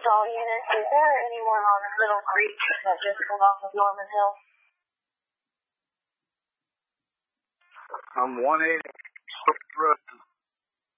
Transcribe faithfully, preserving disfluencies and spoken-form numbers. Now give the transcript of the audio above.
all units. Is there anyone on Little Creek that just pulled off of Norman Hill? I'm one eight